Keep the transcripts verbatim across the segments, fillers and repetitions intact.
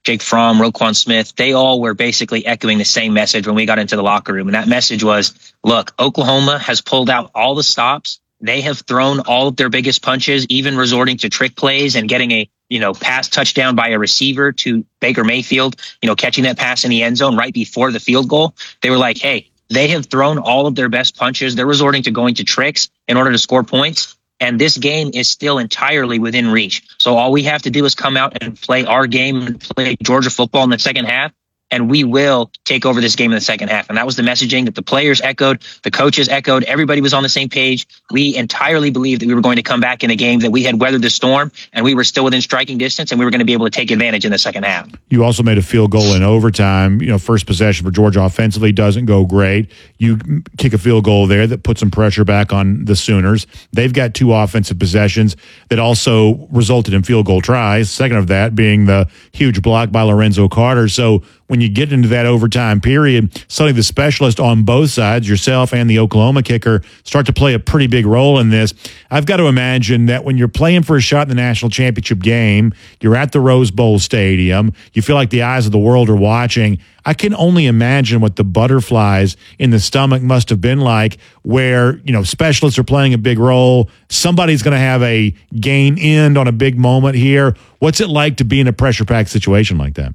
Jake Fromm, Roquan Smith, they all were basically echoing the same message when we got into the locker room. And that message was, look, Oklahoma has pulled out all the stops. They have thrown all of their biggest punches, even resorting to trick plays and getting a, you know, pass touchdown by a receiver to Baker Mayfield, you know, catching that pass in the end zone right before the field goal. They were like, hey, they have thrown all of their best punches. They're resorting to going to tricks in order to score points. And this game is still entirely within reach. So all we have to do is come out and play our game and play Georgia football in the second half. And we will take over this game in the second half. And that was the messaging that the players echoed, the coaches echoed. Everybody was on the same page. We entirely believed that we were going to come back in a game, that we had weathered the storm, and we were still within striking distance, and we were going to be able to take advantage in the second half. You also made a field goal in overtime. You know, first possession for Georgia offensively doesn't go great. You kick a field goal there that puts some pressure back on the Sooners. They've got two offensive possessions that also resulted in field goal tries. Second of that being the huge block by Lorenzo Carter. So when you get into that overtime period, suddenly the specialist on both sides, yourself and the Oklahoma kicker, start to play a pretty big role in this. I've got to imagine that when you're playing for a shot in the national championship game, you're at the Rose Bowl Stadium, you feel like the eyes of the world are watching. I can only imagine what the butterflies in the stomach must have been like, where, you know, specialists are playing a big role. Somebody's going to have a game end on a big moment here. What's it like to be in a pressure-packed situation like that?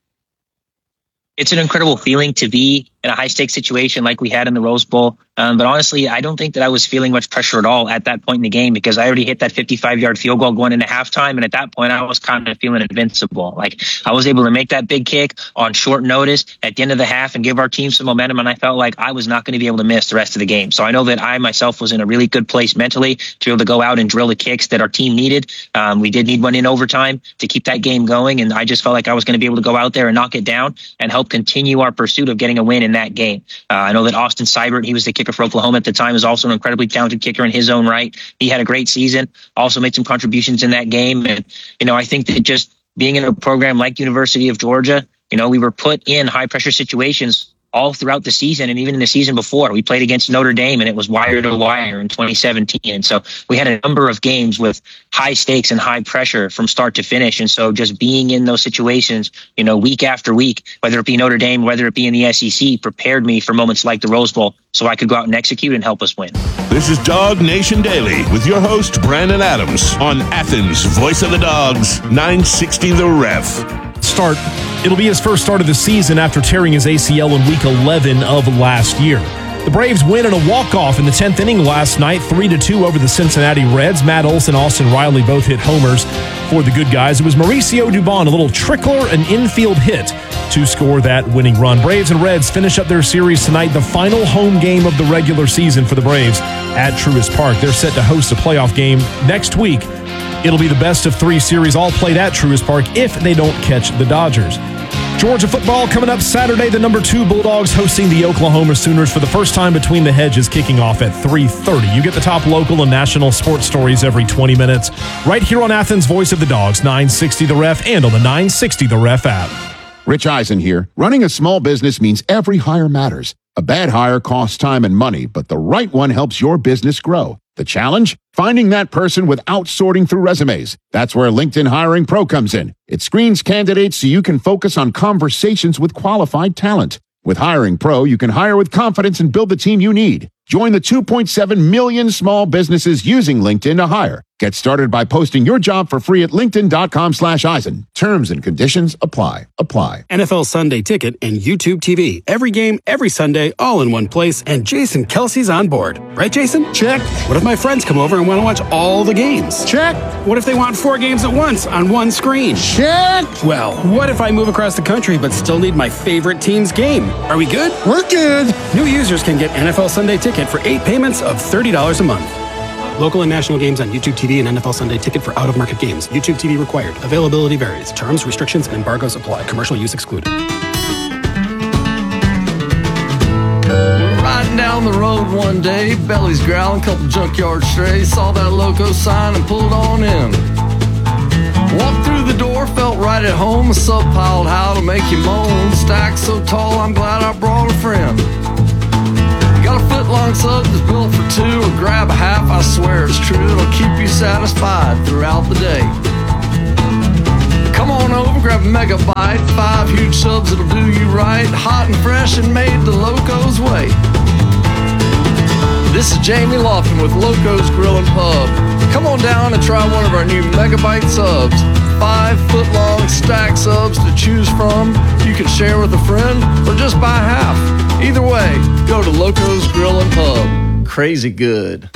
It's an incredible feeling to be in a high-stakes situation like we had in the Rose Bowl. Um, but honestly, I don't think that I was feeling much pressure at all at that point in the game, because I already hit that fifty-five-yard field goal going into halftime. And at that point, I was kind of feeling invincible. Like, I was able to make that big kick on short notice at the end of the half and give our team some momentum. And I felt like I was not going to be able to miss the rest of the game. So I know that I myself was in a really good place mentally to be able to go out and drill the kicks that our team needed. Um, we did need one in overtime to keep that game going. And I just felt like I was going to be able to go out there and knock it down and help continue our pursuit of getting a win in that game. Uh, I know that Austin Seibert, he was the kicker for Oklahoma at the time, is also an incredibly talented kicker in his own right. He had a great season, also made some contributions in that game. And, you know, I think that just being in a program like University of Georgia, you know, we were put in high pressure situations all throughout the season, and even in the season before. We played against Notre Dame, and it was wire to wire in twenty seventeen. And so we had a number of games with high stakes and high pressure from start to finish. And so just being in those situations, you know, week after week, whether it be Notre Dame, whether it be in the S E C, prepared me for moments like the Rose Bowl so I could go out and execute and help us win. This is Dog Nation Daily with your host, Brandon Adams, on Athens, voice of the Dogs, nine sixty The Ref. Start. It'll be his first start of the season after tearing his A C L in week eleven of last year. The Braves win in a walk-off in the tenth inning last night, three to two over the Cincinnati Reds. Matt Olson, Austin Riley both hit homers for the good guys. It was Mauricio Dubon, a little trickler, an infield hit to score that winning run. Braves and Reds finish up their series tonight, the final home game of the regular season for the Braves at Truist Park. They're set to host a playoff game next week. It'll be the best of three series all played at Truist Park if they don't catch the Dodgers. Georgia football coming up Saturday. The number two Bulldogs hosting the Oklahoma Sooners for the first time between the hedges, kicking off at three thirty. You get the top local and national sports stories every twenty minutes right here on Athens' Voice of the Dogs, nine sixty The Ref, and on the nine sixty The Ref app. Rich Eisen here. Running a small business means every hire matters. A bad hire costs time and money, but the right one helps your business grow. The challenge? Finding that person without sorting through resumes. That's where LinkedIn Hiring Pro comes in. It screens candidates so you can focus on conversations with qualified talent. With Hiring Pro, you can hire with confidence and build the team you need. Join the two point seven million small businesses using LinkedIn to hire. Get started by posting your job for free at linkedin.com slash Eisen. Terms and conditions apply. Apply. N F L Sunday Ticket and YouTube T V. Every game, every Sunday, all in one place, and Jason Kelsey's on board. Right, Jason? Check. What if my friends come over and want to watch all the games? Check. What if they want four games at once on one screen? Check. Well, what if I move across the country but still need my favorite team's game? Are we good? We're good. New users can get N F L Sunday Ticket for eight payments of thirty dollars a month. Local and national games on YouTube T V and N F L Sunday Ticket for out-of-market games. YouTube T V required. Availability varies. Terms, restrictions, and embargoes apply. Commercial use excluded. We're riding down the road one day, bellies growling, couple junkyard strays. Saw that loco sign and pulled on in. Walked through the door, felt right at home. A sub piled how to make you moan. Stacked so tall, I'm glad I brought a friend. Got a foot-long sub that's built for two, or grab a half, I swear it's true. It'll keep you satisfied throughout the day. Come on over, grab a megabyte. Five huge subs that'll do you right. Hot and fresh and made the Loco's way. This is Jamie Lofton with Loco's Grill and Pub. Come on down and try one of our new megabyte subs. Five foot long stack subs to choose from. You can share with a friend or just buy half. Either way, go to Loco's Grill and Pub. Crazy good.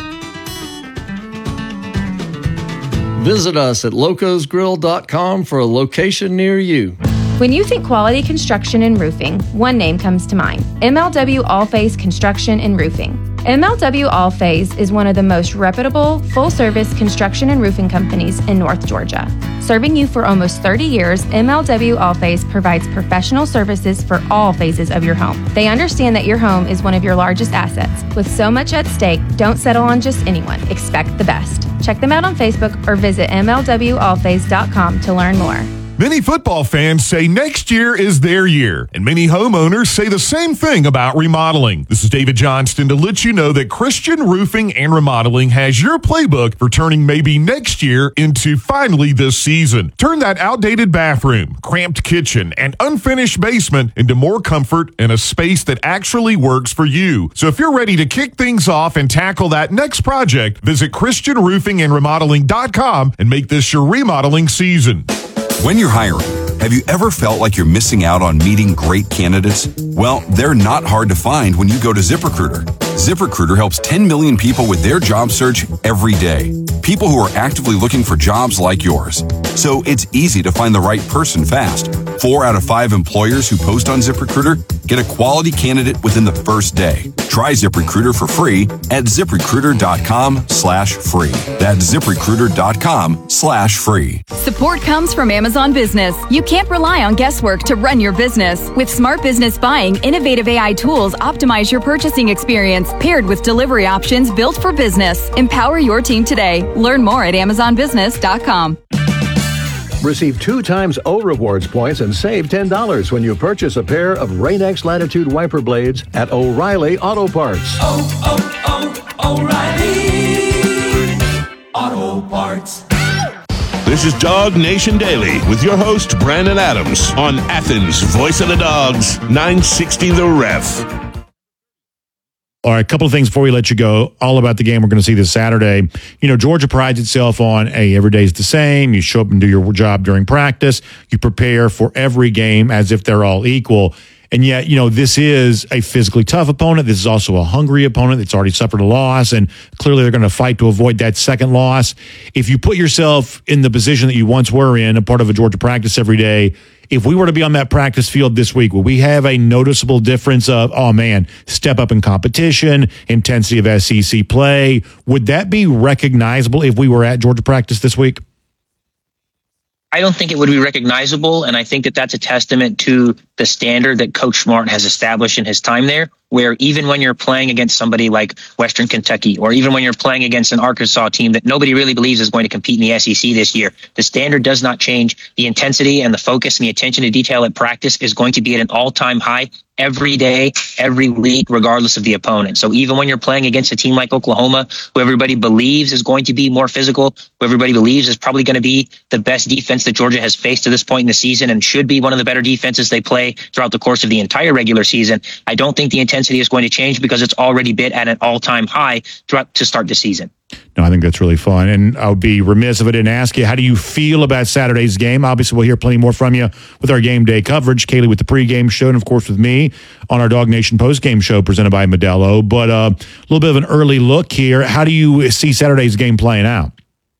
Visit us at locos grill dot com for a location near you. When you think quality construction and roofing, one name comes to mind: M L W All-Phase Construction and Roofing. M L W All-Phase is one of the most reputable, full-service construction and roofing companies in North Georgia. Serving you for almost thirty years, M L W All-Phase provides professional services for all phases of your home. They understand that your home is one of your largest assets. With so much at stake, don't settle on just anyone. Expect the best. Check them out on Facebook or visit M L W all phase dot com to learn more. Many football fans say next year is their year, and many homeowners say the same thing about remodeling. This is David Johnston to let you know that Christian Roofing and Remodeling has your playbook for turning maybe next year into finally this season. Turn that outdated bathroom, cramped kitchen, and unfinished basement into more comfort and a space that actually works for you. So if you're ready to kick things off and tackle that next project, visit Christian Roofing and Remodeling dot com and make this your remodeling season. When you're hiring, have you ever felt like you're missing out on meeting great candidates? Well, they're not hard to find when you go to ZipRecruiter. ZipRecruiter helps ten million people with their job search every day. People who are actively looking for jobs like yours. So it's easy to find the right person fast. Four out of five employers who post on ZipRecruiter get a quality candidate within the first day. Try ZipRecruiter for free at ZipRecruiter.com slash free. That's ZipRecruiter.com slash free. Support comes from Amazon Business. You can't rely on guesswork to run your business. With Smart Business Buying, innovative A I tools optimize your purchasing experience, paired with delivery options built for business. Empower your team today. Learn more at Amazon Business dot com. Receive two times O Rewards points and save ten dollars when you purchase a pair of Rain-X Latitude wiper blades at O'Reilly Auto Parts. Oh, oh, oh, O'Reilly Auto Parts. This is Dog Nation Daily with your host, Brandon Adams, on Athens' Voice of the Dogs, nine sixty The Ref. All right, a couple of things before we let you go. All about the game we're going to see this Saturday. You know, Georgia prides itself on, hey, every day's the same. You show up and do your job during practice. You prepare for every game as if they're all equal. And yet, you know, this is a physically tough opponent. This is also a hungry opponent that's already suffered a loss, and clearly they're going to fight to avoid that second loss. If you put yourself in the position that you once were in, a part of a Georgia practice every day, if we were to be on that practice field this week, would we have a noticeable difference of, oh man, step up in competition, intensity of S E C play? Would that be recognizable if we were at Georgia practice this week? I don't think it would be recognizable, and I think that that's a testament to the standard that Coach Smart has established in his time there, where even when you're playing against somebody like Western Kentucky, or even when you're playing against an Arkansas team that nobody really believes is going to compete in the S E C this year, the standard does not change. The intensity and the focus and the attention to detail at practice is going to be at an all-time high every day, every week, regardless of the opponent. So even when you're playing against a team like Oklahoma, who everybody believes is going to be more physical, who everybody believes is probably going to be the best defense that Georgia has faced to this point in the season and should be one of the better defenses they play throughout the course of the entire regular season, I don't think the intensity is going to change because it's already been at an all-time high throughout to start the season. No, I think that's really fun. And I would be remiss if I didn't ask you, how do you feel about Saturday's game? Obviously, we'll hear plenty more from you with our game day coverage. Kaylee with the pregame show, and of course with me on our Dog Nation postgame show presented by Modelo. But uh, a little bit of an early look here. How do you see Saturday's game playing out?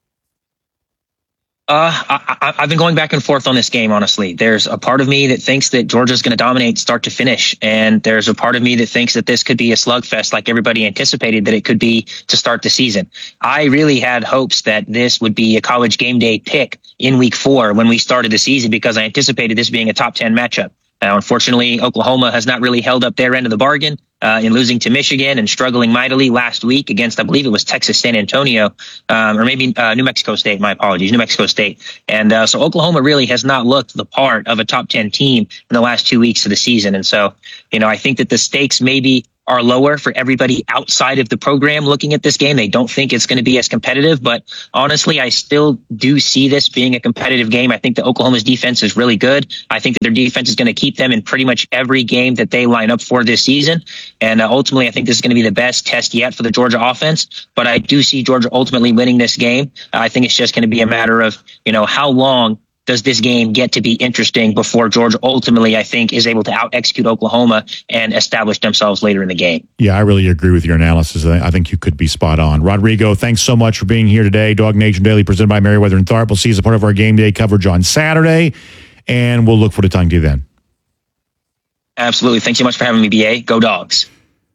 Uh, I, I've been going back and forth on this game, honestly. There's a part of me that thinks that Georgia's going to dominate start to finish, and there's a part of me that thinks that this could be a slugfest like everybody anticipated that it could be to start the season. I really had hopes that this would be a college game day pick in week four when we started the season because I anticipated this being a top ten matchup. Now, unfortunately, Oklahoma has not really held up their end of the bargain uh, in losing to Michigan and struggling mightily last week against, I believe it was Texas San Antonio, um, or maybe uh, New Mexico State. My apologies, New Mexico State. And uh, so Oklahoma really has not looked the part of a top ten team in the last two weeks of the season. And so, you know, I think that the stakes maybe are lower for everybody outside of the program looking at this game. They don't think it's going to be as competitive, but honestly, I still do see this being a competitive game. I think that Oklahoma's defense is really good. I think that their defense is going to keep them in pretty much every game that they line up for this season. And uh, ultimately, I think this is going to be the best test yet for the Georgia offense, but I do see Georgia ultimately winning this game. I think it's just going to be a matter of, you know, how long does this game get to be interesting before Georgia ultimately, I think, is able to out-execute Oklahoma and establish themselves later in the game. Yeah, I really agree with your analysis. I think you could be spot on. Rodrigo, thanks so much for being here today. Dog Nation Daily presented by Merriweather and Tharp. We'll see you as a part of our game day coverage on Saturday, and we'll look forward to talking to you then. Absolutely. Thanks so much for having me, B A. Go Dogs.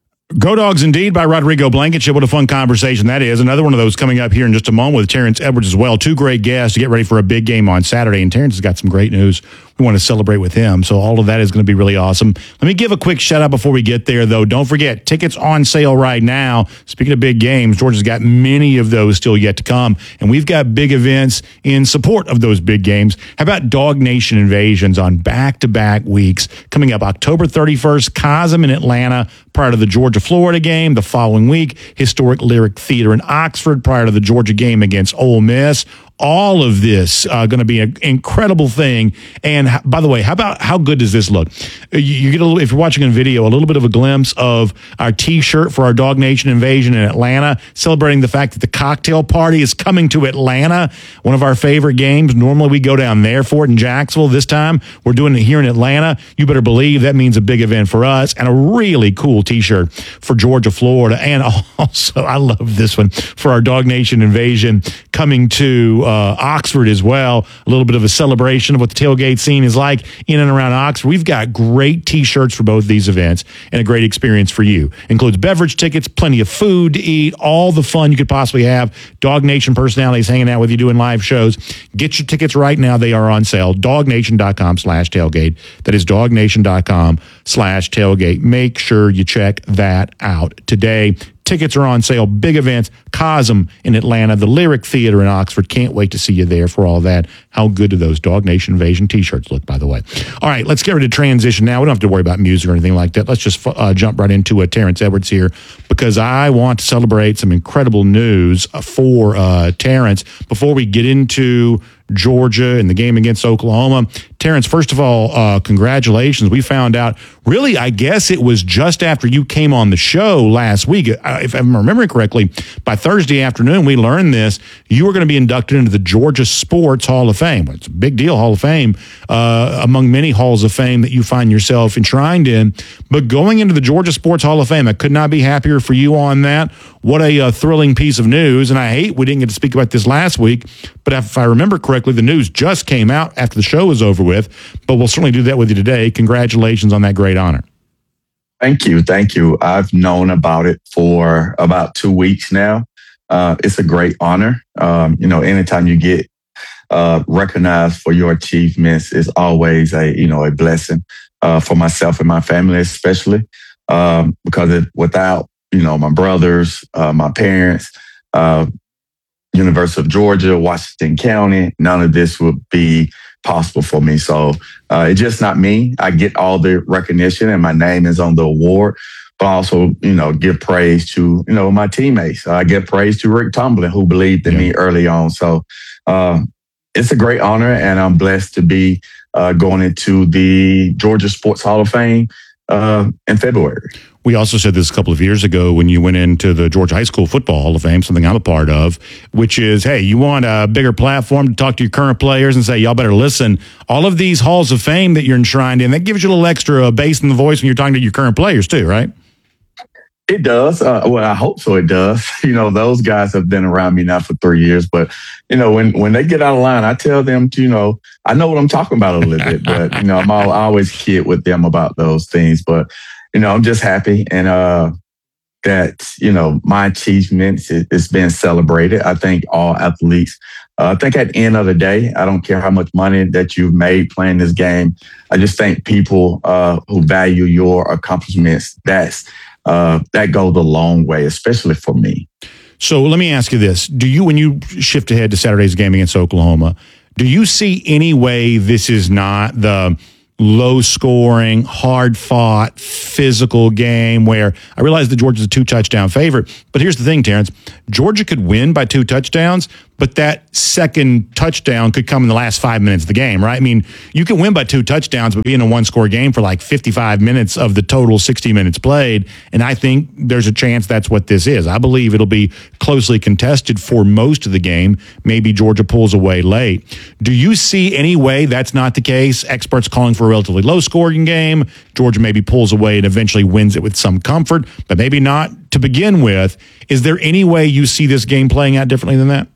Go Dogs Indeed by Rodrigo Blankenship. What a fun conversation that is. Another one of those coming up here in just a moment with Terrence Edwards as well. Two great guests to get ready for a big game on Saturday. And Terrence has got some great news. We want to celebrate with him. So all of that is going to be really awesome. Let me give a quick shout out before we get there, though. Don't forget, tickets on sale right now. Speaking of big games, Georgia's got many of those still yet to come. And we've got big events in support of those big games. How about Dog Nation Invasions on back-to-back weeks? Coming up October thirty-first, Cosm in Atlanta prior to the Georgia-Florida game. The following week, Historic Lyric Theater in Oxford prior to the Georgia game against Ole Miss. All of this uh, going to be an incredible thing. And h- by the way, how about how good does this look? You, you get a little, if you're watching a video, a little bit of a glimpse of our T-shirt for our Dog Nation Invasion in Atlanta, celebrating the fact that the cocktail party is coming to Atlanta. One of our favorite games. Normally we go down there for it in Jacksonville. This time we're doing it here in Atlanta. You better believe that means a big event for us, and a really cool T-shirt for Georgia, Florida, and also I love this one for our Dog Nation Invasion coming to Uh, Oxford as well. A little bit of a celebration of what the tailgate scene is like in and around Oxford. We've got great T-shirts for both these events and a great experience for you. Includes beverage tickets, plenty of food to eat, all the fun you could possibly have. Dog Nation personalities hanging out with you doing live shows. Get your tickets right now. They are on sale. dognation.com slash tailgate. That is dognation.com slash tailgate. Make sure you check that out today. Tickets are on sale. Big events. Cosm in Atlanta. The Lyric Theater in Oxford. Can't wait to see you there for all that. How good do those Dog Nation Invasion T-shirts look, by the way? All right, let's get ready to transition now. We don't have to worry about music or anything like that. Let's just uh, jump right into uh, Terrence Edwards here, because I want to celebrate some incredible news for uh, Terrence before we get into Georgia and the game against Oklahoma. Terrence, first of all, uh, congratulations. We found out, really, I guess it was just after you came on the show last week. Uh, if I'm remembering correctly, by Thursday afternoon, we learned this. You were going to be inducted into the Georgia Sports Hall of Fame. It's a big deal, Hall of Fame, uh, among many halls of fame that you find yourself enshrined in. But going into the Georgia Sports Hall of Fame, I could not be happier for you on that. What a uh, thrilling piece of news. And I hate we didn't get to speak about this last week, but if I remember correctly, the news just came out after the show was over with, but we'll certainly do that with you today. Congratulations on that great honor. Thank you. Thank you. I've known about it for about two weeks now. Uh, it's a great honor. Um, you know, anytime you get uh, recognized for your achievements is always a, you know, a blessing uh, for myself and my family, especially um, because it, without, you know, my brothers, uh, my parents, uh, University of Georgia, Washington County, none of this would be possible for me. So uh, it's just not me. I get all the recognition and my name is on the award, but also, you know, give praise to, you know, my teammates. I give praise to Rick Tomlin, who believed in yeah. me early on. So uh, it's a great honor, and I'm blessed to be uh, going into the Georgia Sports Hall of Fame uh, in February. We also said this a couple of years ago when you went into the Georgia High School Football Hall of Fame, something I'm a part of, which is, hey, you want a bigger platform to talk to your current players and say, y'all better listen. All of these halls of fame that you're enshrined in, that gives you a little extra bass in the voice when you're talking to your current players too, right? It does. Uh, well, I hope so. It does. You know, those guys have been around me now for three years, but you know, when, when they get out of line, I tell them to, you know, I know what I'm talking about a little bit, but you know, I'm all, I always kid with them about those things, but you know, I'm just happy and uh, that, you know, my achievements is, is being celebrated. I think all athletes, uh, I think at the end of the day, I don't care how much money that you've made playing this game. I just think people uh, who value your accomplishments, that's uh, that goes a long way, especially for me. So let me ask you this. Do you, when you shift ahead to Saturday's game against Oklahoma, do you see any way this is not the low scoring, hard fought, physical game where I realize that Georgia's a two touchdown favorite. But here's the thing, Terrence. Georgia could win by two touchdowns, but that second touchdown could come in the last five minutes of the game, right? I mean, you can win by two touchdowns, but be in a one score game for like fifty-five minutes of the total sixty minutes played. And I think there's a chance that's what this is. I believe it'll be closely contested for most of the game. Maybe Georgia pulls away late. Do you see any way that's not the case? Experts calling for a relatively low scoring game. Georgia maybe pulls away and eventually wins it with some comfort, but maybe not to begin with. Is there any way you see this game playing out differently than that?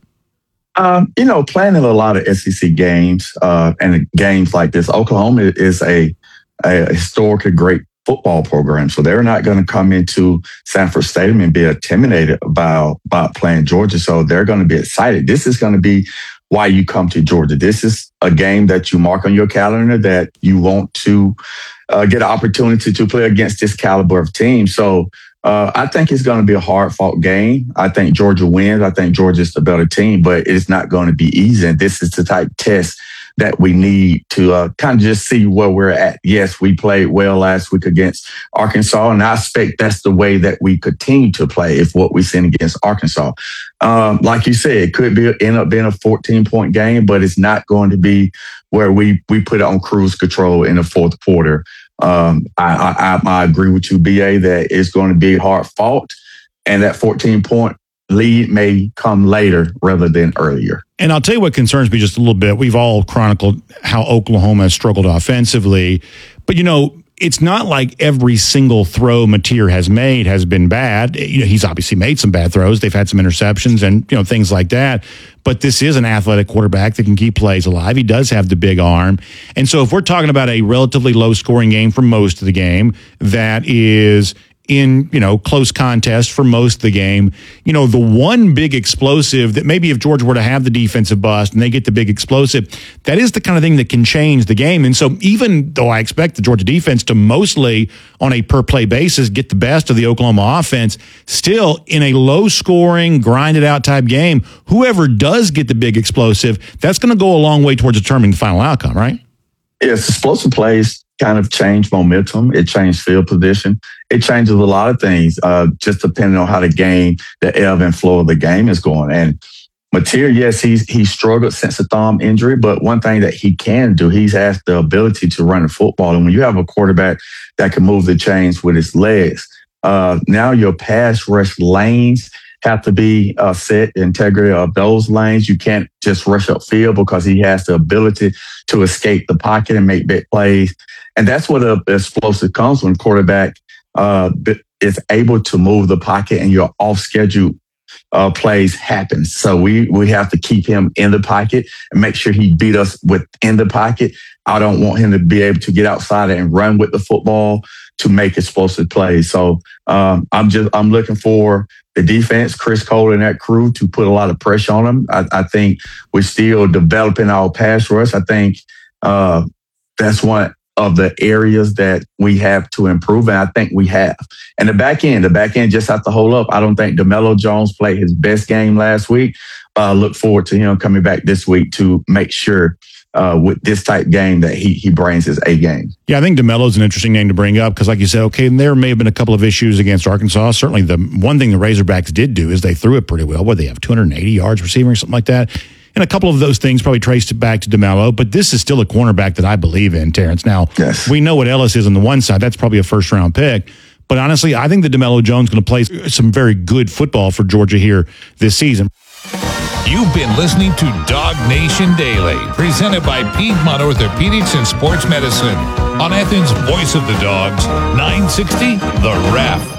Um, you know, playing in a lot of S E C games uh, and games like this, Oklahoma is a, a historically great football program. So they're not going to come into Sanford Stadium and be intimidated about, about playing Georgia. So they're going to be excited. This is going to be why you come to Georgia. This is a game that you mark on your calendar that you want to uh, get an opportunity to play against this caliber of team. So Uh, I think it's going to be a hard-fought game. I think Georgia wins. I think Georgia's the better team, but it's not going to be easy. And this is the type of test that we need to uh, kind of just see where we're at. Yes, we played well last week against Arkansas, and I expect that's the way that we continue to play if what we've seen against Arkansas. Um, like you said, it could be end up being a fourteen-point game, but it's not going to be where we we put it on cruise control in the fourth quarter. Um, I, I, I agree with you, B A, that it's going to be hard fought, and that fourteen point lead may come later rather than earlier. And I'll tell you what concerns me just a little bit. We've all chronicled how Oklahoma has struggled offensively, but you know, it's not like every single throw Mateer has made has been bad. You know, he's obviously made some bad throws. They've had some interceptions and, you know, things like that. But this is an athletic quarterback that can keep plays alive. He does have the big arm. And so if we're talking about a relatively low scoring game for most of the game that is in, you know, close contest for most of the game, you know, the one big explosive that maybe if Georgia were to have the defensive bust and they get the big explosive, that is the kind of thing that can change the game. And so even though I expect the Georgia defense to mostly on a per play basis get the best of the Oklahoma offense, still in a low scoring, grinded out type game, whoever does get the big explosive, that's going to go a long way towards determining the final outcome, right? Yes, explosive plays kind of change momentum. It changed field position. It changes a lot of things, uh, just depending on how the game, the ebb and flow of the game is going. And Mateer, yes, he's he struggled since the thumb injury, but one thing that he can do, he's has the ability to run the football. And when you have a quarterback that can move the chains with his legs, uh, now your pass rush lanes have to be uh, set, the integrity of those lanes. You can't just rush upfield because he has the ability to escape the pocket and make big plays. And that's where the explosive comes when quarterback uh, is able to move the pocket and your off-schedule uh, plays happen. So we we have to keep him in the pocket and make sure he beat us within the pocket. I don't want him to be able to get outside and run with the football to make explosive plays. So um, I'm just I'm looking for the defense, Chris Cole and that crew, to put a lot of pressure on them. I, I think we're still developing our pass rush. I think uh, that's one of the areas that we have to improve, and I think we have. And the back end, the back end just have to hold up. I don't think DeMelo Jones played his best game last week. I uh, look forward to him coming back this week to make sure uh, with this type game that he he brings his A game. Yeah, I think DeMelo's an interesting name to bring up because, like you said, okay, there may have been a couple of issues against Arkansas. Certainly the one thing the Razorbacks did do is they threw it pretty well. What, they have two hundred eighty yards receiving or something like that? And a couple of those things probably traced it back to DeMelo, but this is still a cornerback that I believe in, Terrence. Now, yes. We know what Ellis is on the one side. That's probably a first-round pick. But honestly, I think that DeMelo Jones is going to play some very good football for Georgia here this season. You've been listening to Dog Nation Daily, presented by Piedmont Orthopedics and Sports Medicine on Athens' Voice of the Dogs, nine sixty The Ref.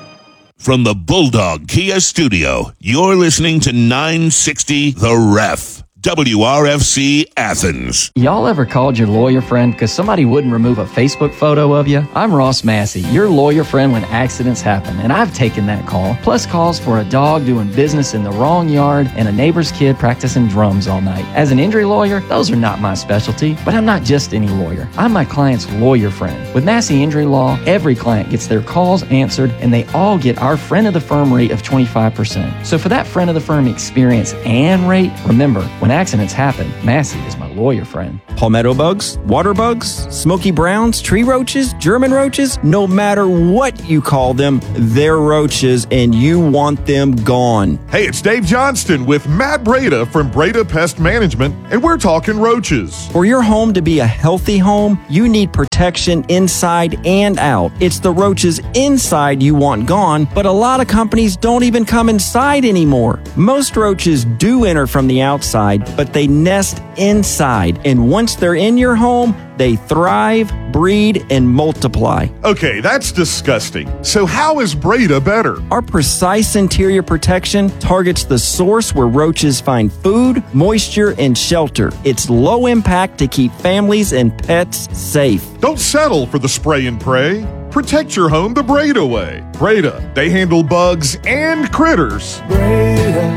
From the Bulldog Kia Studio, you're listening to nine sixty The Ref. W R F C Athens. Y'all ever called your lawyer friend because somebody wouldn't remove a Facebook photo of you? I'm Ross Massey, your lawyer friend when accidents happen, and I've taken that call, plus calls for a dog doing business in the wrong yard and a neighbor's kid practicing drums all night. As an injury lawyer, those are not my specialty, but I'm not just any lawyer. I'm my client's lawyer friend. With Massey Injury Law, every client gets their calls answered, and they all get our friend of the firm rate of twenty-five percent. So for that friend of the firm experience and rate, remember, when accidents happen, Massey is my lawyer friend. Palmetto bugs, water bugs, smoky browns, tree roaches, German roaches, no matter what you call them, they're roaches and you want them gone. Hey, it's Dave Johnston with Matt Breda from Breda Pest Management, and we're talking roaches. For your home to be a healthy home, you need protection inside and out. It's the roaches inside you want gone, but a lot of companies don't even come inside anymore. Most roaches do enter from the outside, but they nest inside, and once they're in your home, they thrive, breed, and multiply. Okay, that's disgusting. So how is Breda better? Our precise interior protection targets the source where roaches find food, moisture, and shelter. It's low impact to keep families and pets safe. Don't settle for the spray and pray. Protect your home the Breda way. Breda, they handle bugs and critters. Breda,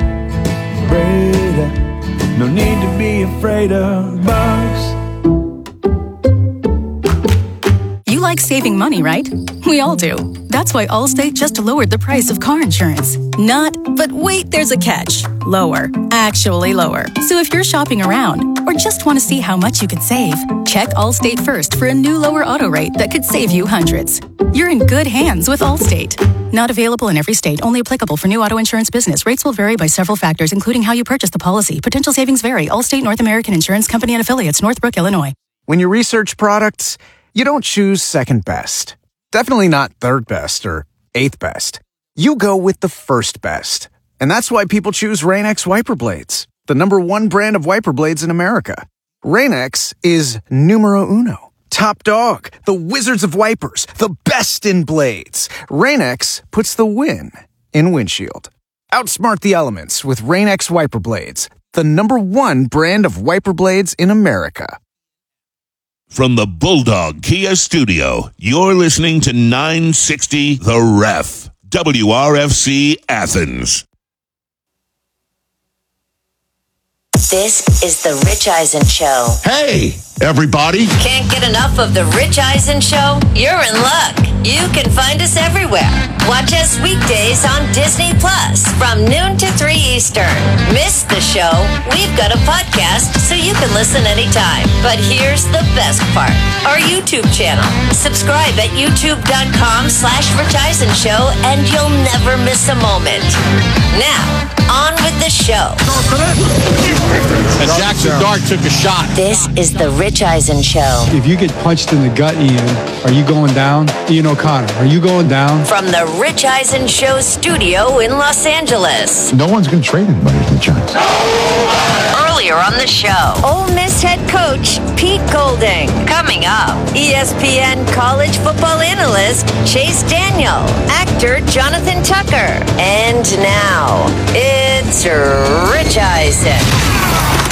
Breda, no need to be afraid of bugs. You like saving money, right? We all do. That's why Allstate just lowered the price of car insurance. Not, but wait, there's a catch. Lower. Actually lower. So if you're shopping around or just want to see how much you could save, check Allstate first for a new lower auto rate that could save you hundreds. You're in good hands with Allstate. Not available in every state. Only applicable for new auto insurance business. Rates will vary by several factors, including how you purchase the policy. Potential savings vary. Allstate North American Insurance Company and Affiliates, Northbrook, Illinois. When you research products, you don't choose second best. Definitely not third best or eighth best. You go with the first best. And that's why people choose Rain-X wiper blades, the number one brand of wiper blades in America. Rain-X is numero uno. Top dog, the wizards of wipers, the best in blades. Rain-X puts the win in windshield. Outsmart the elements with Rain-X wiper blades, the number one brand of wiper blades in America. From the Bulldog Kia Studio, you're listening to nine sixty The Ref, W R F C Athens. This is the Rich Eisen Show. Hey, everybody. Can't get enough of the Rich Eisen Show? You're in luck. You can find us everywhere. Watch us weekdays on Disney Plus from noon to three Eastern. Miss the show? We've got a podcast so you can listen anytime. But here's the best part. Our YouTube channel. Subscribe at youtube.com slash Rich Eisen Show and you'll never miss a moment. Now, on with the show. And Jackson Dart took a shot. This is the Rich Eisen Show. If you get punched in the gut, Ian, are you going down? Ian O'Connor, are you going down? From the Rich Eisen Show studio in Los Angeles. No one's going to trade anybody to the Giants. Earlier on the show, Ole Miss head coach Pete Golding. Coming up, E S P N college football analyst Chase Daniel. Actor Jonathan Tucker. And now, it's Rich Eisen.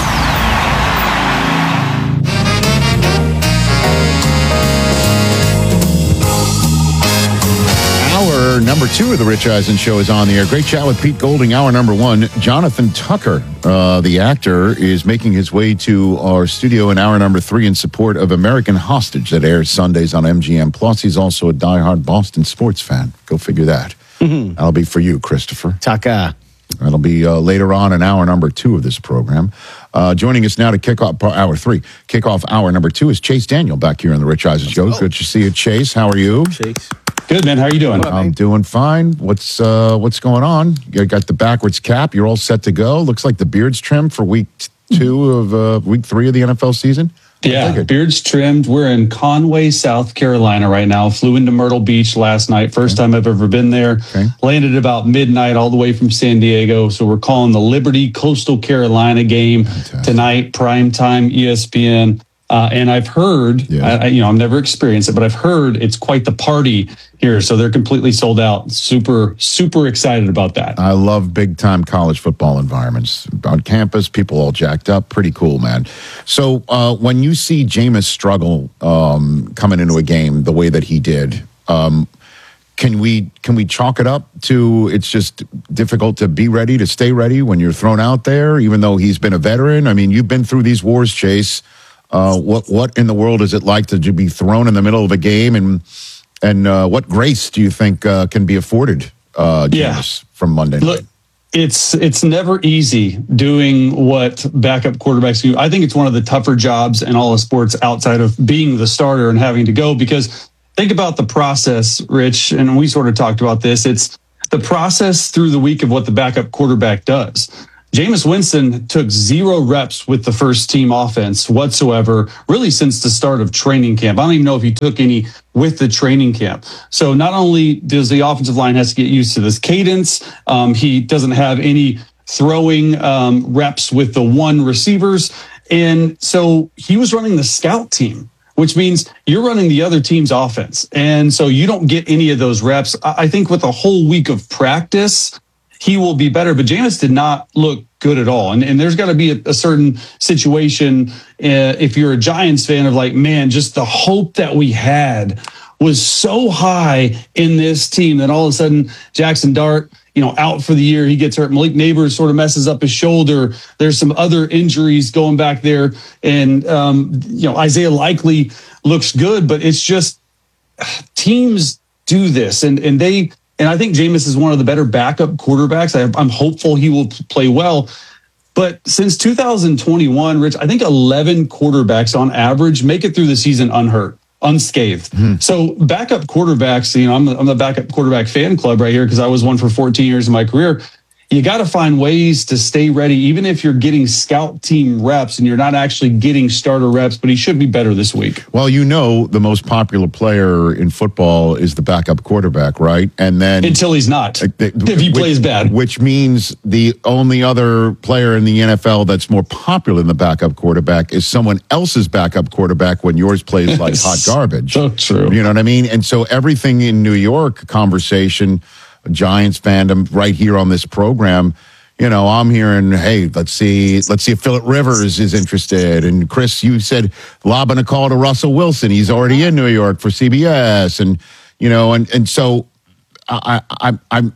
Hour number two of the Rich Eisen Show is on the air. Great chat with Pete Golding. Hour number one, Jonathan Tucker, uh, the actor, is making his way to our studio in hour number three in support of American Hostage that airs Sundays on M G M Plus. He's also a diehard Boston sports fan. Go figure that. Mm-hmm. That'll be for you, Christopher. Tucker. That'll be uh, later on in hour number two of this program. Uh, joining us now to kick off hour three, kick off hour number two is Chase Daniel back here on the Rich Eisen Show. Good to see you, Chase. How are you? Chase. Good, man. How are you doing? I'm doing fine. What's uh, what's going on? You got the backwards cap. You're all set to go. Looks like the beard's trimmed for week two of uh, week three of the N F L season. Yeah, beard's trimmed. We're in Conway, South Carolina right now. Flew into Myrtle Beach last night. First okay. time I've ever been there. Okay. Landed about midnight all the way from San Diego. So we're calling the Liberty Coastal Carolina game Fantastic. Tonight, primetime E S P N. Uh, and I've heard, yeah. I, you know, I've never experienced it, but I've heard it's quite the party here. So they're completely sold out. Super, super excited about that. I love big time college football environments on campus. People all jacked up. Pretty cool, man. So uh, when you see Jameis struggle um, coming into a game the way that he did, um, can we can we chalk it up to it's just difficult to be ready, to stay ready when you're thrown out there, even though he's been a veteran? I mean, you've been through these wars, Chase. Uh, what what in the world is it like to be thrown in the middle of a game, and and uh, what grace do you think uh, can be afforded uh, Jameis yeah. from Monday night? Look, It's it's never easy doing what backup quarterbacks do. I think it's one of the tougher jobs in all of sports outside of being the starter and having to go, because think about the process, Rich, and we sort of talked about this. It's the process through the week of what the backup quarterback does. Jameis Winston took zero reps with the first team offense whatsoever, really since the start of training camp. I don't even know if he took any with the training camp. So not only does the offensive line has to get used to this cadence, um, he doesn't have any throwing um, reps with the one receivers. And so he was running the scout team, which means you're running the other team's offense. And so you don't get any of those reps. I think with a whole week of practice, he will be better. But Jameis did not look good at all. And, and there's got to be a, a certain situation, uh, if you're a Giants fan, of like, man, just the hope that we had was so high in this team that all of a sudden Jackson Dart, you know, out for the year, he gets hurt. Malik Neighbors sort of messes up his shoulder. There's some other injuries going back there. And, um, you know, Isaiah Likely looks good, but it's just teams do this. And, and they, And I think Jameis is one of the better backup quarterbacks. I, I'm hopeful he will play well. But since two thousand twenty-one, Rich, I think eleven quarterbacks on average make it through the season unhurt, unscathed. Mm-hmm. So backup quarterbacks, you know, I'm, I'm the backup quarterback fan club right here because I was one for fourteen years of my career. You got to find ways to stay ready, even if you're getting scout team reps and you're not actually getting starter reps, but he should be better this week. Well, you know, the most popular player in football is the backup quarterback, right? And then until he's not, uh, if he which, plays bad, which means the only other player in the N F L that's more popular than the backup quarterback is someone else's backup quarterback when yours plays like hot garbage. So true. You know what I mean? And so everything in New York conversation, Giants fandom right here on this program, you know, I'm hearing, hey, let's see, let's see if Phillip Rivers is interested. And Chris, you said lobbing a call to Russell Wilson. He's already in New York for C B S. And, you know, and, and so I, I, I'm,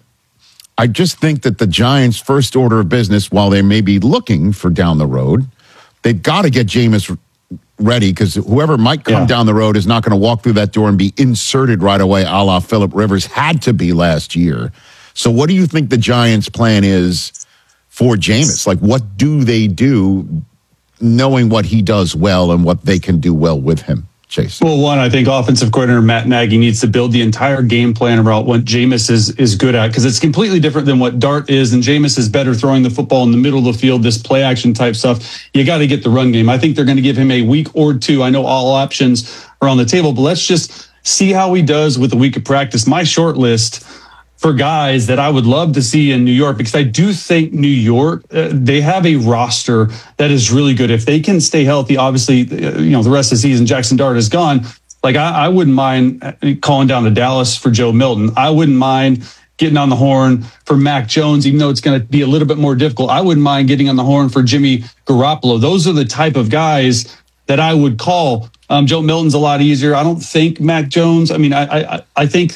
I just think that the Giants' first order of business, while they may be looking for down the road, they've got to get Jameis ready, because whoever might come yeah. down the road is not going to walk through that door and be inserted right away, a la Phillip Rivers had to be last year. So what do you think the Giants' plan is for Jameis? Like, what do they do knowing what he does well and what they can do well with him? Chase. Well, one, I think offensive coordinator Matt Nagy needs to build the entire game plan around what Jameis is is good at, because it's completely different than what Dart is, and Jameis is better throwing the football in the middle of the field, this play action type stuff. You got to get the run game. I think they're going to give him a week or two. I know all options are on the table, but let's just see how he does with a week of practice. My short list for guys that I would love to see in New York, because I do think New York, uh, they have a roster that is really good. If they can stay healthy, obviously, uh, you know, the rest of the season, Jackson Dart is gone. Like, I, I wouldn't mind calling down to Dallas for Joe Milton. I wouldn't mind getting on the horn for Mac Jones, even though it's going to be a little bit more difficult. I wouldn't mind getting on the horn for Jimmy Garoppolo. Those are the type of guys that I would call. Um, Joe Milton's a lot easier. I don't think Mac Jones. I mean, I, I, I think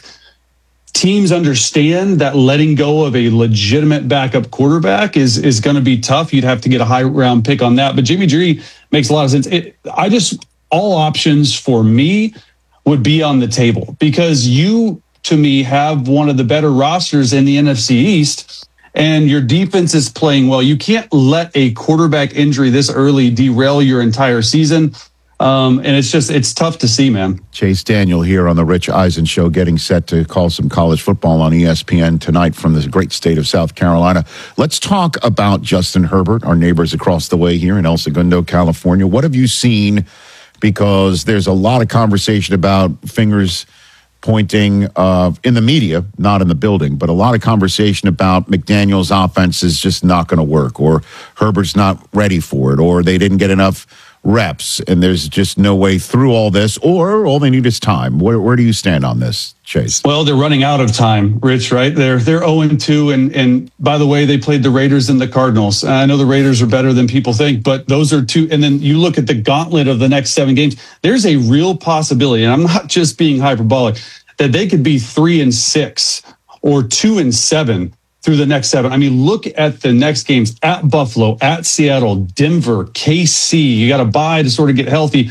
teams understand that letting go of a legitimate backup quarterback is is going to be tough. You'd have to get a high round pick on that. But Jimmy G makes a lot of sense. It, I just, all options for me would be on the table, because you, to me, have one of the better rosters in the N F C East, and your defense is playing well. You can't let a quarterback injury this early derail your entire season. Um, and it's just, it's tough to see, man. Chase Daniel here on the Rich Eisen Show, getting set to call some college football on E S P N tonight from the great state of South Carolina. Let's talk about Justin Herbert, our neighbors across the way here in El Segundo, California. What have you seen? Because there's a lot of conversation about fingers pointing uh, in the media, not in the building, but a lot of conversation about McDaniel's offense is just not going to work, or Herbert's not ready for it, or they didn't get enough reps, and there's just no way through all this, or all they need is time. Where, where do you stand on this, Chase? Well, they're running out of time, Rich, right? They're they're oh and two, and, and by the way, they played the Raiders and the Cardinals. I know the Raiders are better than people think, but those are two. And then you look at the gauntlet of the next seven games, there's a real possibility, and I'm not just being hyperbolic, that they could be three and six or two and seven through the next seven. I mean, look at the next games: at Buffalo, at Seattle, Denver, K C. You got to buy to sort of get healthy.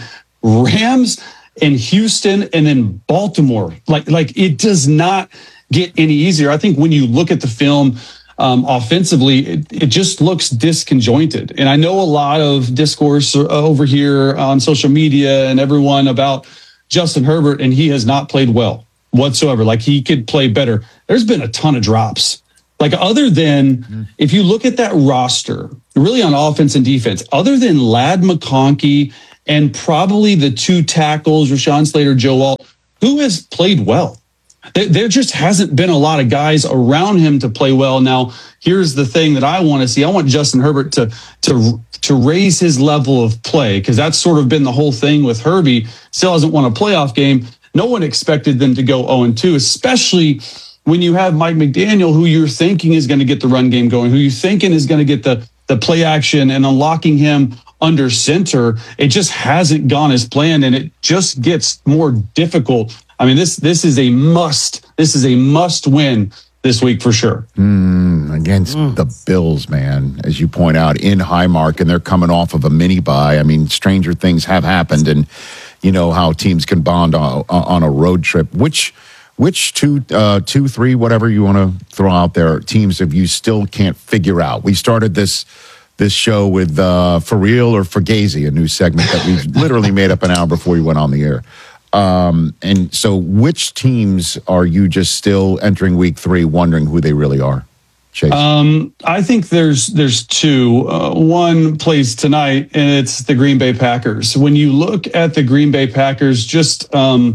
Rams and Houston, and then Baltimore. Like, like it does not get any easier. I think when you look at the film um, offensively, it, it just looks disconjointed. And I know a lot of discourse over here on social media and everyone about Justin Herbert, and he has not played well whatsoever. Like, he could play better. There's been a ton of drops. Like, other than, mm-hmm. if you look at that roster, really on offense and defense, other than Ladd McConkey and probably the two tackles, Rashawn Slater, Joe Alt, who has played well? There, there just hasn't been a lot of guys around him to play well. Now, here's the thing that I want to see. I want Justin Herbert to to to raise his level of play, because that's sort of been the whole thing with Herbie. Still hasn't won a playoff game. No one expected them to go oh and two, especially when you have Mike McDaniel, who you're thinking is going to get the run game going, who you're thinking is going to get the, the play action and unlocking him under center. It just hasn't gone as planned, and it just gets more difficult. I mean, this this is a must. This is a must win this week for sure. Mm, against mm. the Bills, man, as you point out, in Highmark, and they're coming off of a mini bye. I mean, stranger things have happened, and you know how teams can bond on, on a road trip. Which Which two, uh, two, three, whatever you want to throw out there, teams if you still can't figure out? We started this this show with uh, For Real or Fugazi, a new segment that we literally made up an hour before we went on the air. Um, and so which teams are you just still entering week three wondering who they really are? Chase? Um, I think there's there's two. Uh, one plays tonight, and it's the Green Bay Packers. When you look at the Green Bay Packers, just um,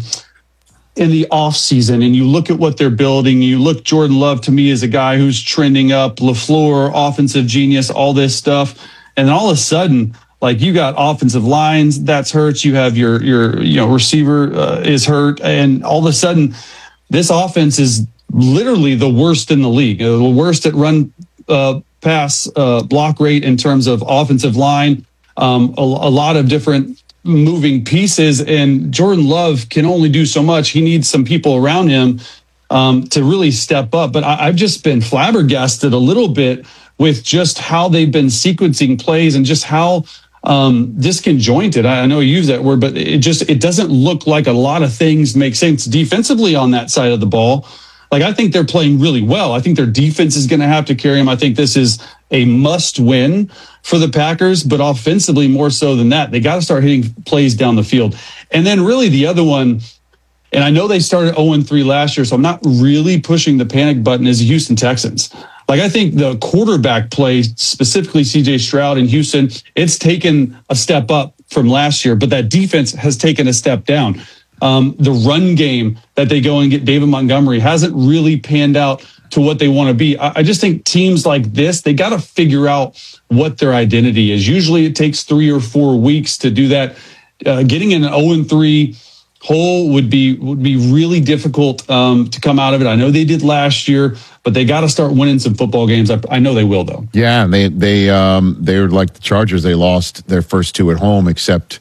in the offseason, and you look at what they're building, you look, Jordan Love to me is a guy who's trending up, LaFleur, offensive genius, all this stuff. And then all of a sudden, like, you got offensive lines that's hurt. You have your, your, you know, receiver uh, is hurt. And all of a sudden, this offense is literally the worst in the league, uh, the worst at run uh, pass uh, block rate in terms of offensive line, um, a, a lot of different moving pieces, and Jordan Love can only do so much. He needs some people around him um, to really step up. But I, I've just been flabbergasted a little bit with just how they've been sequencing plays and just how um, disconjointed. I, I know you use that word, but it just it doesn't look like a lot of things make sense defensively on that side of the ball. Like, I think they're playing really well. I think their defense is going to have to carry them. I think this is a must win for the Packers, but offensively more so than that. They got to start hitting plays down the field. And then really the other one, and I know they started oh and three last year, so I'm not really pushing the panic button, is the Houston Texans. Like, I think the quarterback play, specifically C J Stroud in Houston, it's taken a step up from last year, but that defense has taken a step down. Um, the run game that they go and get David Montgomery hasn't really panned out to what they want to be. I, I just think teams like this, they got to figure out what their identity is. Usually it takes three or four weeks to do that. Uh, getting in an oh and three hole would be would be really difficult um, to come out of it. I know they did last year, but they got to start winning some football games. I, I know they will, though. Yeah, they they um, they're like the Chargers. They lost their first two at home, except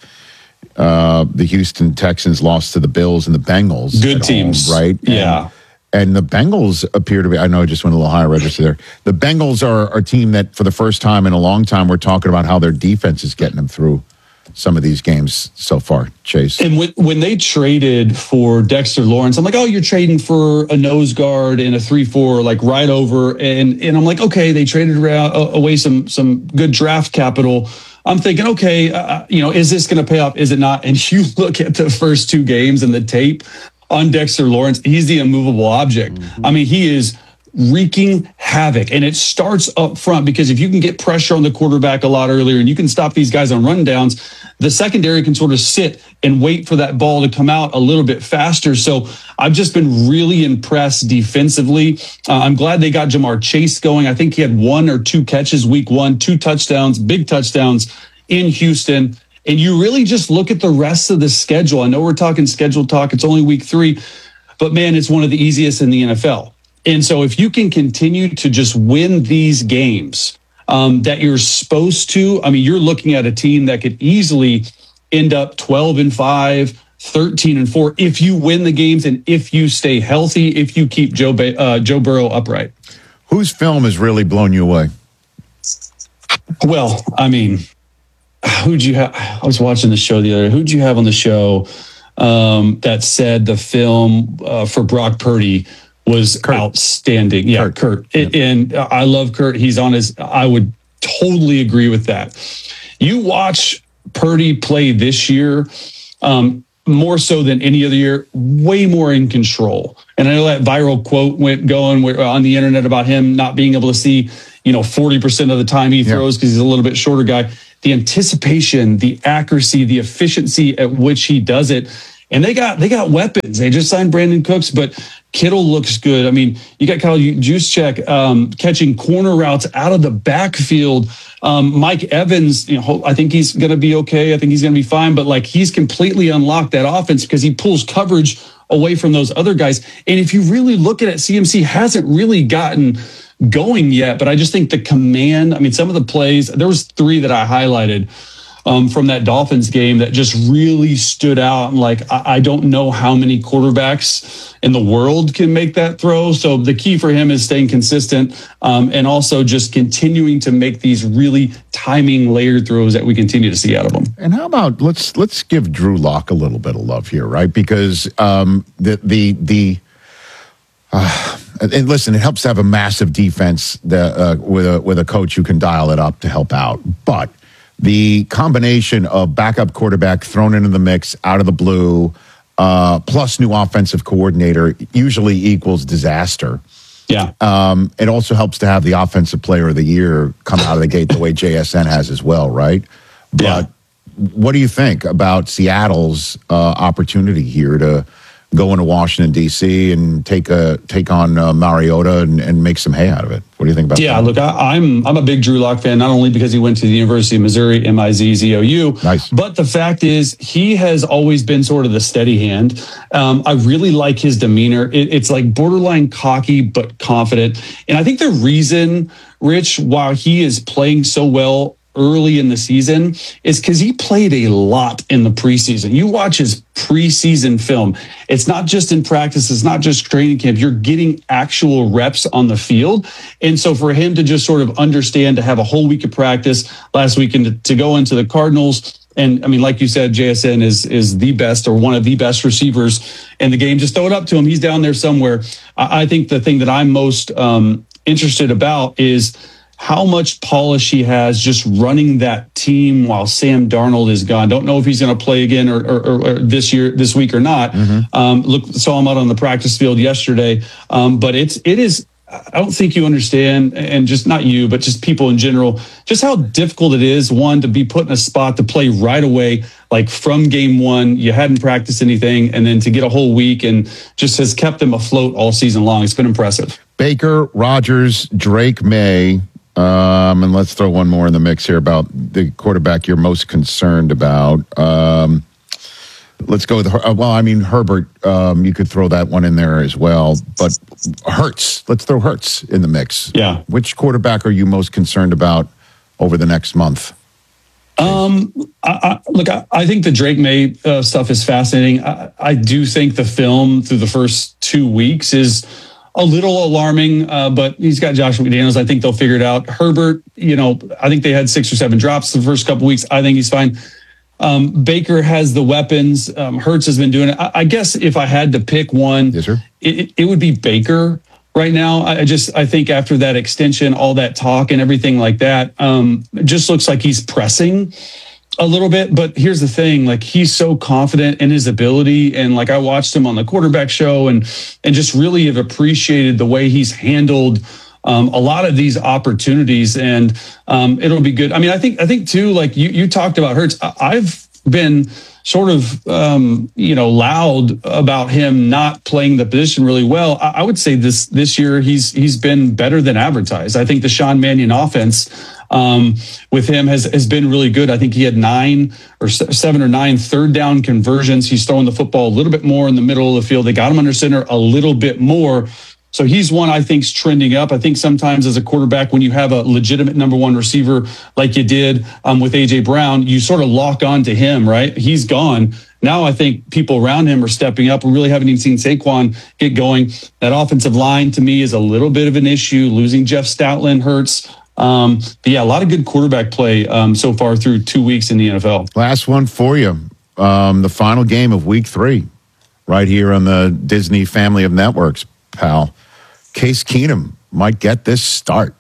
uh, the Houston Texans lost to the Bills and the Bengals. Good teams, home, right? Yeah. And, And the Bengals appear to be, I know I just went a little higher register there. The Bengals are, are a team that for the first time in a long time, we're talking about how their defense is getting them through some of these games so far, Chase. And when, when they traded for Dexter Lawrence, I'm like, oh, you're trading for a nose guard and a three four, like right over. And and I'm like, okay, they traded around, uh, away some some good draft capital. I'm thinking, okay, uh, you know, is this going to pay off? Is it not? And you look at the first two games and the tape on Dexter Lawrence, he's the immovable object. Mm-hmm. I mean, he is wreaking havoc, and it starts up front, because if you can get pressure on the quarterback a lot earlier and you can stop these guys on rundowns, the secondary can sort of sit and wait for that ball to come out a little bit faster. So I've just been really impressed defensively. Uh, I'm glad they got Jamar Chase going. I think he had one or two catches week one, two touchdowns, big touchdowns in Houston. And you really just look at the rest of the schedule. I know we're talking schedule talk. It's only week three, but man, it's one of the easiest in the N F L. And so if you can continue to just win these games um, that you're supposed to, I mean, you're looking at a team that could easily end up twelve and five, thirteen and four if you win the games and if you stay healthy, if you keep Joe ba- uh, Joe Burrow upright. Whose film has really blown you away? Well, I mean, who'd you have? I was watching the show the other day. Who'd you have on the show um, that said the film uh, for Brock Purdy was Kurt. outstanding. Yeah, Kurt. Kurt. Yep. And I love Kurt. He's on his, I would totally agree with that. You watch Purdy play this year, um, more so than any other year, way more in control. And I know that viral quote went going on the internet about him not being able to see, you know, forty percent of the time he throws because he's a little bit shorter guy. The anticipation, the accuracy, the efficiency at which he does it. And they got they got weapons. They just signed Brandon Cooks, but Kittle looks good. I mean, you got Kyle Juszczyk um, catching corner routes out of the backfield. Um, Mike Evans, you know, I think he's going to be okay. I think he's going to be fine. But like, he's completely unlocked that offense because he pulls coverage away from those other guys. And if you really look at it, C M C hasn't really gotten going yet. But I just think the command. I mean, some of the plays. There was three that I highlighted Um, from that Dolphins game that just really stood out. And like, I, I don't know how many quarterbacks in the world can make that throw. So the key for him is staying consistent um, and also just continuing to make these really timing layered throws that we continue to see out of him. And how about let's let's give Drew Lock a little bit of love here, right? Because um, the the the uh, and listen, it helps to have a massive defense that, uh, with a with a coach who can dial it up to help out, but the combination of backup quarterback thrown into the mix out of the blue, uh, plus new offensive coordinator usually equals disaster. Yeah. Um, it also helps to have the offensive player of the year come out of the gate the way J S N has as well, right? But yeah. What do you think about Seattle's uh, opportunity here to go into Washington, D C and take a take on uh, Mariota and, and make some hay out of it? What do you think about yeah, that? Yeah, look, I, I'm I'm a big Drew Lock fan, not only because he went to the University of Missouri, M I Z Z O U, nice. But the fact is he has always been sort of the steady hand. Um, I really like his demeanor. It, it's like borderline cocky, but confident. And I think the reason, Rich, why he is playing so well early in the season is because he played a lot in the preseason. You watch his preseason film. It's not just in practice. It's not just training camp. You're getting actual reps on the field. And so for him to just sort of understand, to have a whole week of practice last week and to, to go into the Cardinals. And I mean, like you said, J S N is is the best or one of the best receivers in the game. Just throw it up to him. He's down there somewhere. I, I think the thing that I'm most um, interested about is how much polish he has just running that team while Sam Darnold is gone. Don't know if he's going to play again or, or, or this year, this week or not. Mm-hmm. Um, look, saw him out on the practice field yesterday. Um, but it's, it is, I don't think you understand, and just not you, but just people in general, just how difficult it is, one, to be put in a spot to play right away, like from game one, you hadn't practiced anything, and then to get a whole week and just has kept them afloat all season long. It's been impressive. Baker, Rodgers, Drake May. Um, and let's throw one more in the mix here about the quarterback you're most concerned about. Um, let's go with, uh, well, I mean, Herbert, um, you could throw that one in there as well. But Hurts, let's throw Hurts in the mix. Yeah. Which quarterback are you most concerned about over the next month? Um, I, I, look, I, I think the Drake May uh, stuff is fascinating. I, I do think the film through the first two weeks is a little alarming, uh, but he's got Josh McDaniels. I think they'll figure it out. Herbert, you know, I think they had six or seven drops the first couple of weeks. I think he's fine. Um, Baker has the weapons. Um, Hurts has been doing it. I, I guess if I had to pick one, yes, sir. It, it would be Baker right now. I just, I think after that extension, all that talk and everything like that, um, it just looks like he's pressing a little bit. But here's the thing, like, he's so confident in his ability. And like, I watched him on the quarterback show and, and just really have appreciated the way he's handled um, a lot of these opportunities. And um, it'll be good. I mean, I think, I think too, like you, you talked about Hurts. I've been sort of, um, you know, loud about him not playing the position really well. I, I would say this, this year, he's, he's been better than advertised. I think the Sean Mannion offense, Um, with him has, has been really good. I think he had nine or seven or nine third down conversions. He's throwing the football a little bit more in the middle of the field. They got him under center a little bit more. So he's one I think's trending up. I think sometimes as a quarterback, when you have a legitimate number one receiver like you did um, with A J Brown, you sort of lock on to him, right? He's gone. Now I think people around him are stepping up. We really haven't even seen Saquon get going. That offensive line to me is a little bit of an issue. Losing Jeff Stoutland hurts. Um, but yeah, a lot of good quarterback play um, so far through two weeks in the N F L. Last one for you. Um, the final game of week three, right here on the Disney family of networks. pal. Case Keenum might get this start.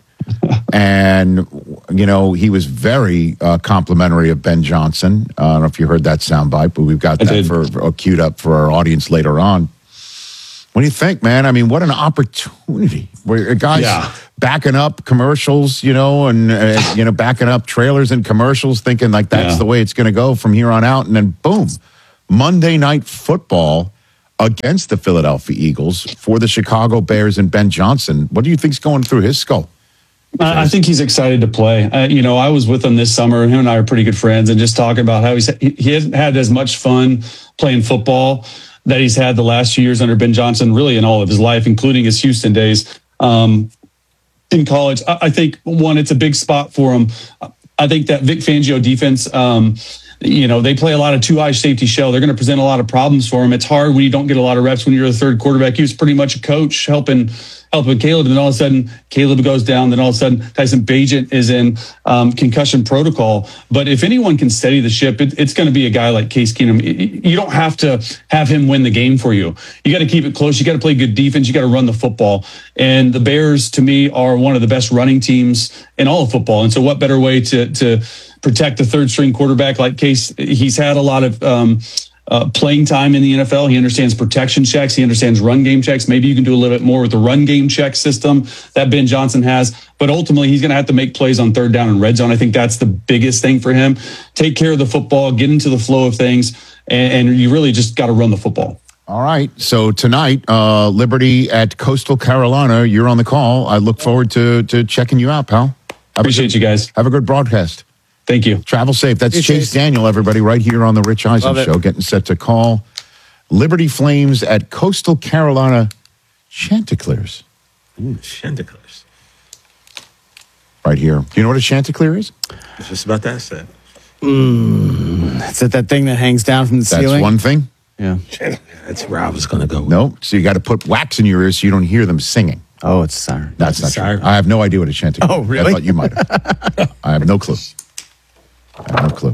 And, you know, he was very uh, complimentary of Ben Johnson. Uh, I don't know if you heard that soundbite, but we've got that for, for queued up for our audience later on. What do you think, man? I mean, what an opportunity. Where guys yeah. backing up commercials, you know, and, uh, you know, backing up trailers and commercials, thinking like that's yeah. the way it's going to go from here on out. And then, boom, Monday Night Football against the Philadelphia Eagles for the Chicago Bears and Ben Johnson. What do you think's going through his skull? I think he's excited to play. Uh, you know, I was with him this summer. Him and I are pretty good friends, and just talking about how he's he hasn't had as much fun playing football that he's had the last few years under Ben Johnson, really in all of his life, including his Houston days um, in college. I, I think one, it's a big spot for him. I think that Vic Fangio defense. Um, You know, they play a lot of two-eye safety shell. They're going to present a lot of problems for him. It's hard when you don't get a lot of reps when you're a third quarterback. He was pretty much a coach helping helping Caleb, and then all of a sudden Caleb goes down. Then all of a sudden Tyson Bagent is in um, concussion protocol. But if anyone can steady the ship, it, it's going to be a guy like Case Keenum. You don't have to have him win the game for you. You got to keep it close. You got to play good defense. You got to run the football. And the Bears, to me, are one of the best running teams in all of football. And so what better way to to protect the third string quarterback like Case? He's had a lot of um, uh, playing time in the N F L. He understands protection checks. He understands run game checks. Maybe you can do a little bit more with the run game check system that Ben Johnson has. But ultimately, he's going to have to make plays on third down and red zone. I think that's the biggest thing for him. Take care of the football, get into the flow of things, and, and you really just got to run the football. All right. So tonight, uh, Liberty at Coastal Carolina. You're on the call. I look forward to to checking you out, pal. Have Appreciate good, you guys. Have a good broadcast. Thank you. Travel safe. That's Chase, Chase Daniel, everybody, right here on the Rich Eisen Show, getting set to call Liberty Flames at Coastal Carolina Chanticleers. Ooh, Chanticleers. Right here. Do you know what a Chanticleer is? It's just about that set. Mm, is it that thing that hangs down from the That's ceiling? That's one thing? Yeah. That's where I was going to go. No. So you got to put wax in your ears so you don't hear them singing. Oh, it's a siren. That's That's not a siren. true. I have no idea what a Chanticleer is. Oh, really? I thought you might have. I have no clue. I have no clue.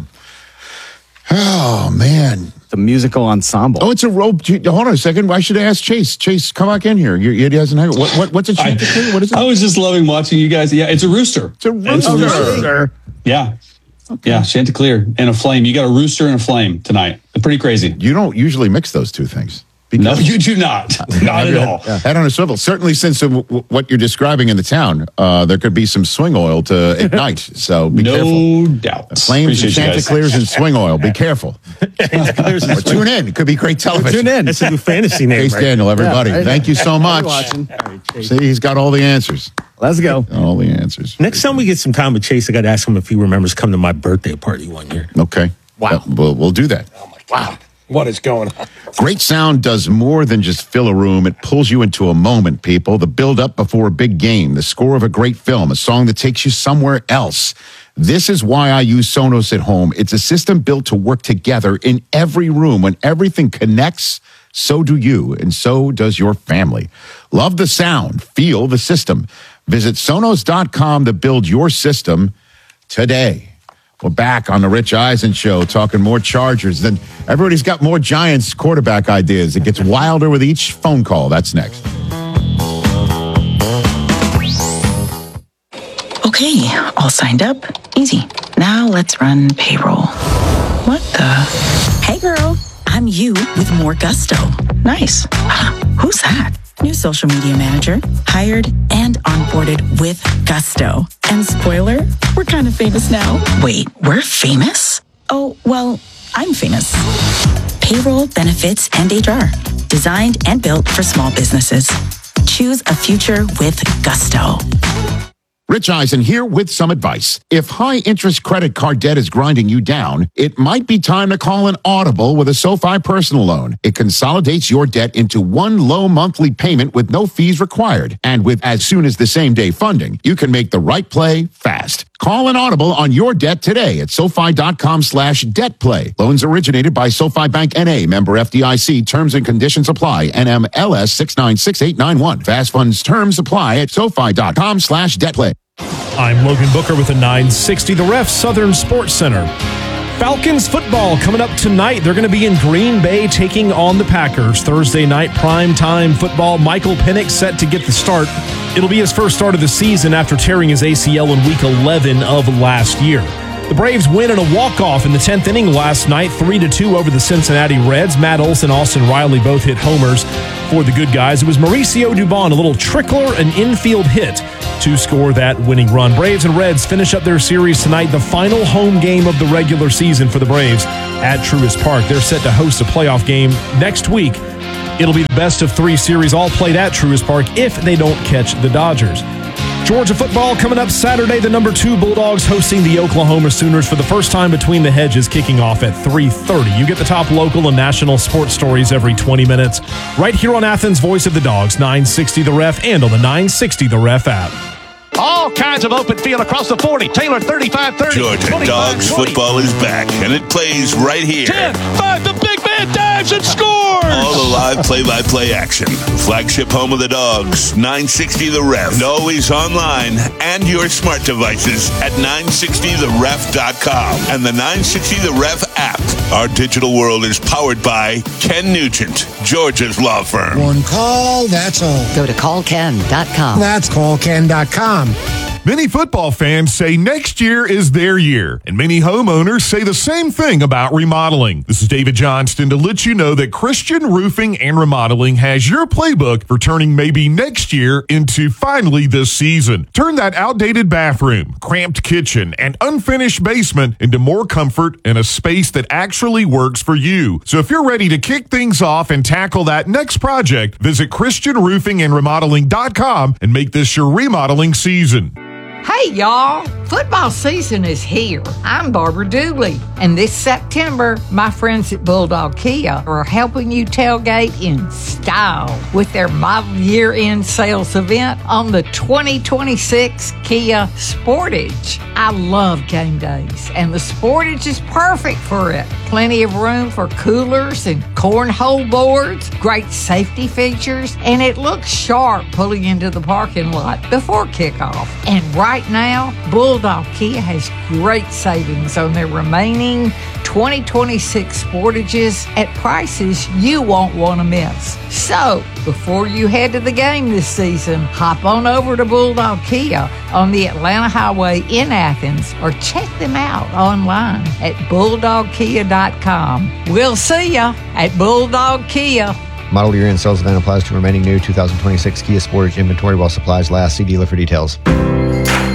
Oh, man. The musical ensemble. Oh, it's a rope. Hold on a second. Why should I ask Chase? Chase, come back in here. You, he hasn't had what, what, What's a Chanticleer? What is it? I was just loving watching you guys. Yeah, it's a rooster. It's a rooster. It's a rooster. Yeah. Okay. Yeah, Chanticleer and a flame. You got a rooster and a flame tonight. Pretty crazy. You don't usually mix those two things. No, you do not. Not at all. Yeah. Head on a swivel. Certainly, since uh, w- what you're describing in the town, uh, there could be some swing oil to ignite. So be no careful. No doubt. Flames and Chanticleers and swing oil. Be careful. Or tune in. It could be great television. Tune in. That's a new fantasy name. Chase right? Daniel, everybody. Yeah, right. Thank you so much. See, he's got all the answers. Let's go. All the answers. Next time we get some time with Chase, I got to ask him if he remembers coming to my birthday party one year. Okay. Wow. Uh, we'll, we'll do that. Oh my God. What is going on? Great sound does more than just fill a room. It pulls you into a moment, people. The build-up before a big game, the score of a great film, a song that takes you somewhere else. This is why I use Sonos at home. It's a system built to work together in every room. When everything connects, so do you, and so does your family. Love the sound. Feel the system. Visit Sonos dot com to build your system today. We're back on the Rich Eisen Show, talking more Chargers. Then everybody's got more Giants quarterback ideas. It gets wilder with each phone call. That's next. Okay, all signed up. Easy. Now let's run payroll. What the? Hey, girl. I'm you with more gusto. Nice. Who's that? New social media manager. Hired and onboarded with gusto. And spoiler, we're kind of famous now. Wait, we're famous? Oh, well, I'm famous. Payroll, benefits, and H R. Designed and built for small businesses. Choose a future with gusto. Rich Eisen here with some advice. If high-interest credit card debt is grinding you down, it might be time to call an Audible with a SoFi personal loan. It consolidates your debt into one low monthly payment with no fees required. And with as soon as the same day funding, you can make the right play fast. Call an Audible on your debt today at SoFi.com slash debt play. Loans originated by SoFi Bank N A, member F D I C. Terms and conditions apply. N M L S six nine six eight nine one. Fast funds terms apply at SoFi.com slash debt play. I'm Logan Booker with the nine sixty The Ref Southern Sports Center. Falcons football coming up tonight. They're going to be in Green Bay taking on the Packers. Thursday night primetime football. Michael Penix set to get the start. It'll be his first start of the season after tearing his A C L in week eleven of last year. The Braves win in a walk-off in the tenth inning last night, three to two over the Cincinnati Reds. Matt Olson and Austin Riley both hit homers for the good guys. It was Mauricio Dubon, a little trickler, an infield hit to score that winning run. Braves and Reds finish up their series tonight, the final home game of the regular season for the Braves at Truist Park. They're set to host a playoff game next week. It'll be the best of three series all played at Truist Park if they don't catch the Dodgers. Georgia football coming up Saturday. The number two Bulldogs hosting the Oklahoma Sooners for the first time between the hedges, kicking off at three thirty. You get the top local and national sports stories every twenty minutes right here on Athens' Voice of the Dogs, nine sixty The Ref, and on the nine sixty The Ref app. All kinds of open field across the forty. Taylor thirty-five thirty. Georgia Dogs football is back, and it plays right here. ten five, the big man dives and scores! All the live play-by-play action. Flagship home of the Dogs, nine sixty The Ref. And always online and your smart devices at nine sixty the ref dot com and the nine sixty The Ref app. Our digital world is powered by Ken Nugent, Georgia's law firm. One call, that's all. Go to call ken dot com. That's call ken dot com. Many football fans say next year is their year, and many homeowners say the same thing about remodeling. This is David Johnston to let you know that Christian Roofing and Remodeling has your playbook for turning maybe next year into finally this season. Turn that outdated bathroom, cramped kitchen, and unfinished basement into more comfort and a space that actually works for you. So if you're ready to kick things off and tackle that next project, visit christian roofing and remodeling dot com and make this your remodeling season. Hey, y'all. Football season is here. I'm Barbara Dooley. And this September, my friends at Bulldog Kia are helping you tailgate in style with their model year-end sales event on the twenty twenty-six Kia Sportage. I love game days, and the Sportage is perfect for it. Plenty of room for coolers and cornhole boards, great safety features, and it looks sharp pulling into the parking lot before kickoff. And right now, Bulldog Kia has great savings on their remaining twenty twenty-six Sportages at prices you won't want to miss. So, before you head to the game this season, hop on over to Bulldog Kia on the Atlanta Highway in Athens or check them out online at bulldog kia dot com. We'll see ya at Bulldog Kia. Model year-end sales event applies to remaining new two thousand twenty-six Kia Sportage inventory while supplies last. See dealer for details.